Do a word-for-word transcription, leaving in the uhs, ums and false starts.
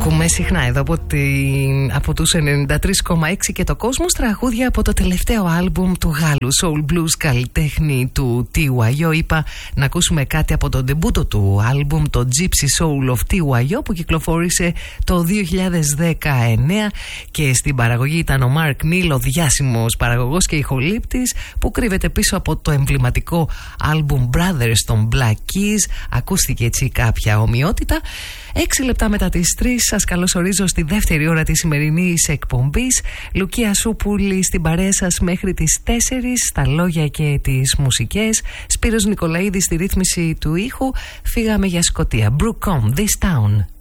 Ακούμε συχνά εδώ από, την, από τους ενενήντα τρία κόμμα έξι και το κόσμο τραγούδια από το τελευταίο άλμπουμ του Γάλλου Soul Blues καλλιτέχνη του τι γουάι ο. Είπα να ακούσουμε κάτι από το ντεμπούτο του άλμπουμ, το Gypsy Soul of τι γουάι ο, που κυκλοφόρησε το δύο χιλιάδες δεκαεννέα, και στην παραγωγή ήταν ο Mark Neal, ο διάσημος παραγωγός και ηχολήπτης που κρύβεται πίσω από το εμβληματικό άλμπουμ Brothers των Black Keys. Ακούστηκε έτσι κάποια ομοιότητα. Έξι λεπτά μετά τις τρεις σας καλωσορίζω στη δεύτερη ώρα της σημερινής εκπομπής. Λουκία Σούπουλη στην παρέα σας μέχρι τις τέσσερις, στα λόγια και τις μουσικές. Σπύρος Νικολαίδης στη ρύθμιση του ήχου. Φύγαμε για Σκωτία. Brook This Town.